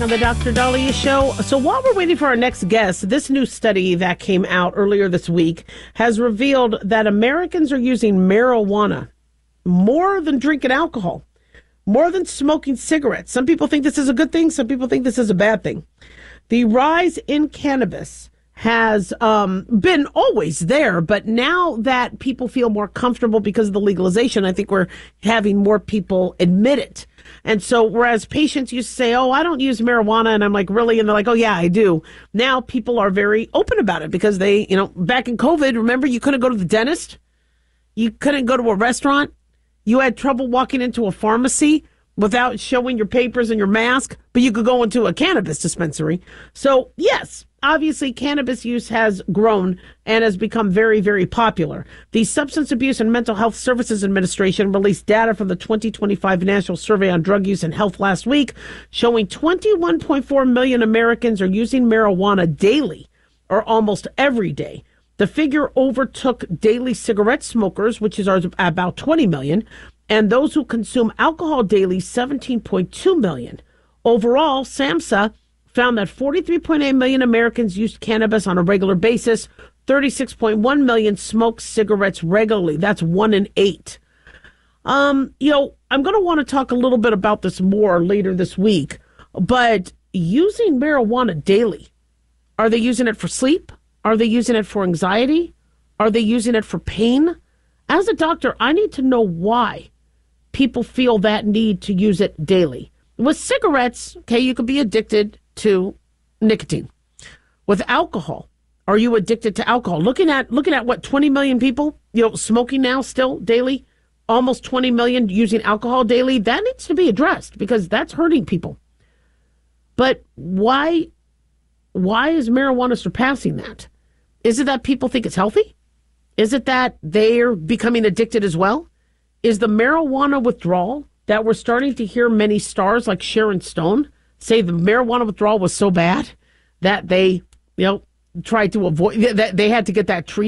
On the Dr. Daliah Show. So while we're waiting for our next guest, this new study that came out earlier this week has revealed that Americans are using marijuana more than drinking alcohol, more than smoking cigarettes. Some people think this is a good thing. Some people think this is a bad thing. The rise in cannabis has been always there, but now that people feel more comfortable because of the legalization, I think we're having more people admit it. And so whereas patients used to say, oh, I don't use marijuana, and I'm like, really? And they're like, oh, yeah, I do. Now people are very open about it because they, back in COVID, remember, you couldn't go to the dentist. You couldn't go to a restaurant. You had trouble walking into a pharmacy without showing your papers and your mask, but you could go into a cannabis dispensary. So, yes, obviously cannabis use has grown and has become very, very popular. The Substance Abuse and Mental Health Services Administration released data from the 2025 National Survey on Drug Use and Health last week, showing 21.4 million Americans are using marijuana daily or almost every day. The figure overtook daily cigarette smokers, which is about 20 million, and those who consume alcohol daily, 17.2 million. Overall, SAMHSA found that 43.8 million Americans used cannabis on a regular basis. 36.1 million smoke cigarettes regularly. That's 1 in 8. I'm going to want to talk a little bit about this more later this week, but using marijuana daily, are they using it for sleep? Are they using it for anxiety? Are they using it for pain? As a doctor, I need to know why people feel that need to use it daily. With cigarettes, okay, you could be addicted to nicotine. With alcohol, are you addicted to alcohol? Looking at what, 20 million people, smoking now still daily, almost 20 million using alcohol daily, that needs to be addressed because that's hurting people. But why is marijuana surpassing that? Is it that people think it's healthy? Is it that they're becoming addicted as well? Is the marijuana withdrawal that we're starting to hear many stars like Sharon Stone say the marijuana withdrawal was so bad that they, tried to avoid, that they had to get that treatment?